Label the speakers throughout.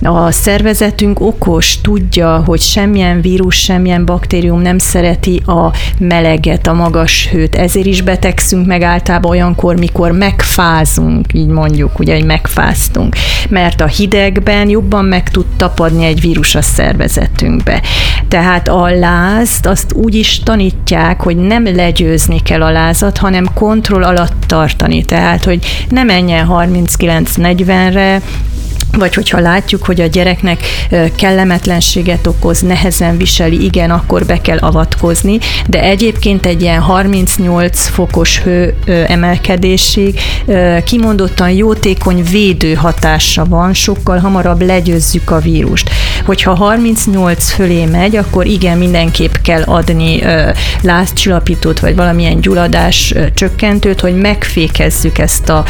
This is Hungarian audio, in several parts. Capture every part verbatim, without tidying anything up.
Speaker 1: A szervezetünk okos, tudja, hogy semmilyen vírus, semmilyen baktérium nem szereti a meleget, a magas hőt, ezért is betegszünk meg általában olyankor, mikor megfázunk, így mondjuk, ugye, hogy megfáztunk, mert a hidegben jobban meg tud tapadni egy vírus a szervezetünkbe. Tehát a lázt azt úgy is tanítják, hogy nem legyőzni kell a lázat, hanem kontroll alatt tartani. Tehát, hogy ne menjen harminckilenc negyvenre, vagy hogyha látjuk, hogy a gyereknek kellemetlenséget okoz, nehezen viseli, igen, akkor be kell avatkozni, de egyébként egy ilyen harmincnyolc fokos hő emelkedésig kimondottan jótékony védő hatása van, sokkal hamarabb legyőzzük a vírust. Hogyha harmincnyolc fölé megy, akkor igen, mindenképp kell adni lázcsillapítót, vagy valamilyen gyulladás csökkentőt, hogy megfékezzük ezt a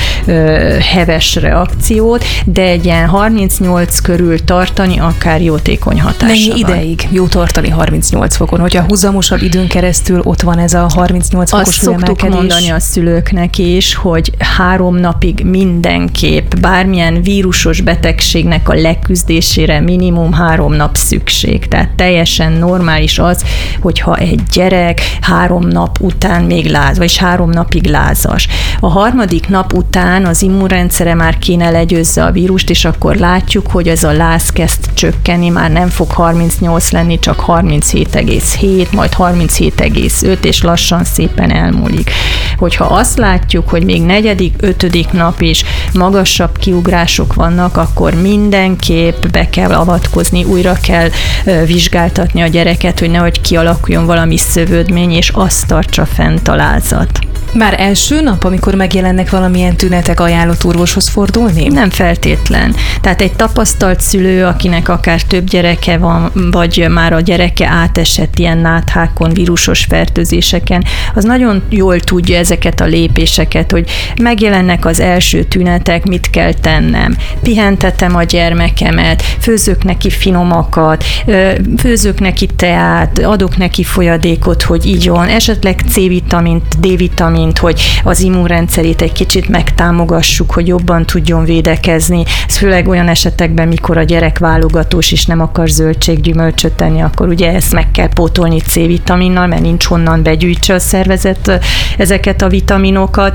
Speaker 1: heves reakciót, de egy ilyen harmincnyolc körül tartani akár jótékony hatása
Speaker 2: Mennyi
Speaker 1: van.
Speaker 2: ideig jó tartani harmincnyolc fokon? Hogyha húzamosabb időn keresztül ott van ez a harmincnyolc fokos hőemelkedés?
Speaker 1: Azt szoktuk mondani a szülőknek is, hogy három napig mindenképp bármilyen vírusos betegségnek a leküzdésére minimum három nap szükség. Tehát teljesen normális az, hogyha egy gyerek három nap után még láz, vagy három napig lázas. A harmadik nap után az immunrendszere már kéne legyőzze a vírust, és akkor látjuk, hogy ez a láz kezd csökkenni, már nem fog harmincnyolc lenni, csak harminchét egész hét, majd harminchét egész öt, és lassan szépen elmúlik. Hogyha azt látjuk, hogy még negyedik, ötödik nap is magasabb kiugrások vannak, akkor mindenképp be kell avatkozni, újra kell vizsgáltatni a gyereket, hogy nehogy kialakuljon valami szövődmény, és azt tartsa fent a lázat.
Speaker 2: Már első nap, amikor megjelennek valamilyen tünetek, ajánlott orvoshoz fordulni?
Speaker 1: Nem feltétlen. Tehát egy tapasztalt szülő, akinek akár több gyereke van, vagy már a gyereke átesett ilyen náthákon, vírusos fertőzéseken, az nagyon jól tudja ezeket a lépéseket, hogy megjelennek az első tünetek, mit kell tennem. Pihentetem a gyermekemet, főzök neki finomakat, főzök neki teát, adok neki folyadékot, hogy igyon, esetleg C-vitamint, D-vitamint, hogy az immunrendszerét egy kicsit megtámogassuk, hogy jobban tudjon védekezni. Ez főleg olyan esetekben, mikor a gyerek válogatós és nem akar zöldséggyümölcsöt tenni, akkor ugye ezt meg kell pótolni C-vitaminnal, mert nincs honnan begyűjtse a szervezet ezeket a vitaminokat,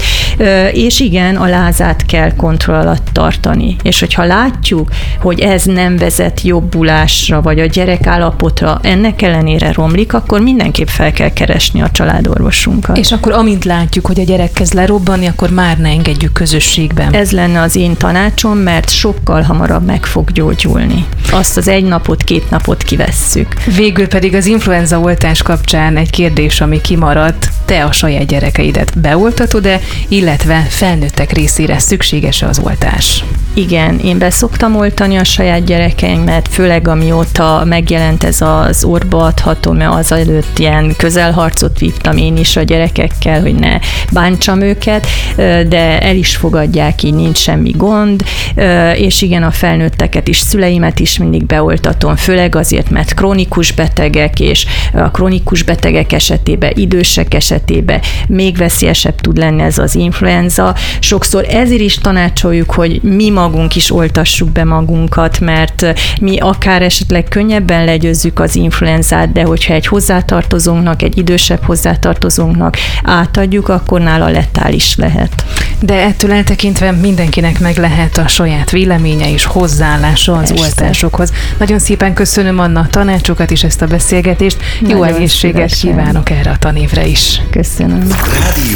Speaker 1: és igen, a lázát kell kontroll alatt tartani. És hogyha látjuk, hogy ez nem vezet jobbulásra, vagy a gyerek állapotra ennek ellenére romlik, akkor mindenképp fel kell keresni a családorvosunkat.
Speaker 2: És akkor amint látjuk, hogy a gyerek kezd lerobbanni, akkor már ne engedjük közösségben.
Speaker 1: Ez lenne az én tanácsom, mert sokkal hamarabb meg fog gyógyulni. Azt az egy napot, két napot kivesszük.
Speaker 2: Végül pedig az influenza oltás kapcsán egy kérdés, ami kimaradt. Te a saját gyerekeidet beoltatod-e, illetve felnőttek részére szükséges-e az oltás?
Speaker 1: Igen, én be szoktam oltani a saját gyerekeimet, főleg amióta megjelent ez az orba adható, mert az előtt ilyen közelharcot vívtam én is a gyerekekkel, hogy ne bántsam őket, de el is fogadják, így nincs semmi gond, és igen, a felnőtteket is, szüleimet is mindig beoltatom, főleg azért, mert krónikus betegek, és a krónikus betegek esetében, idősek esetében még veszélyesebb tud lenni ez az influenza. Sokszor ezért is tanácsoljuk, hogy mi magunk is oltassuk be magunkat, mert mi akár esetleg könnyebben legyőzzük az influenzát, de hogyha egy hozzátartozónknak, egy idősebb hozzátartozónknak átadjuk, akkor nála letális lehet.
Speaker 2: De ettől eltekintve mindenkinek meg lehet a saját véleménye és hozzáállása az Persze. oltásokhoz. Nagyon szépen köszönöm, Anna, a tanácsokat és ezt a beszélgetést. Nagyon Jó egészséget szívesen. Kívánok erre a tanévre is.
Speaker 1: Köszönöm.
Speaker 3: Rádió.